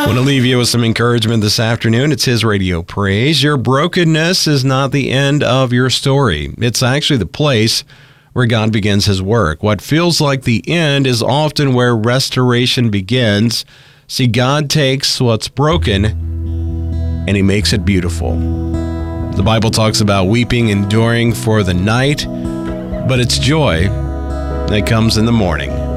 Want to leave you with some encouragement this afternoon. It's His Radio Praise. Your brokenness is not the end of your story. It's actually the place where God begins His work. What feels like the end is often where restoration begins. See, God takes what's broken and He makes it beautiful. The Bible talks about weeping enduring for the night, but it's joy that comes in the morning.